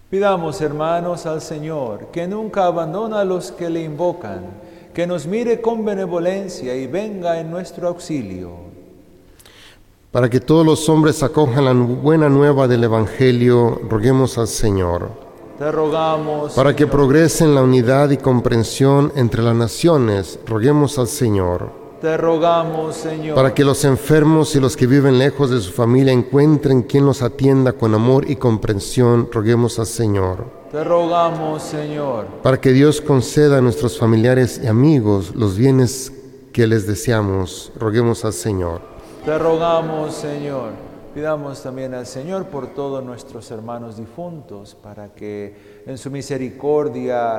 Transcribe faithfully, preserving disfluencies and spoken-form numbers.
Pidamos, hermanos, al Señor, que nunca abandona a los que le invocan, que nos mire con benevolencia y venga en nuestro auxilio. Para que todos los hombres acojan la buena nueva del Evangelio, roguemos al Señor. Te rogamos, Para que Señor. progresen la unidad y comprensión entre las naciones, roguemos al Señor. Te rogamos, Señor. Para que los enfermos y los que viven lejos de su familia encuentren quien los atienda con amor y comprensión, roguemos al Señor. Te rogamos, Señor. Para que Dios conceda a nuestros familiares y amigos los bienes que les deseamos, roguemos al Señor. Te rogamos, Señor. Pidamos también al Señor por todos nuestros hermanos difuntos, para que en su misericordia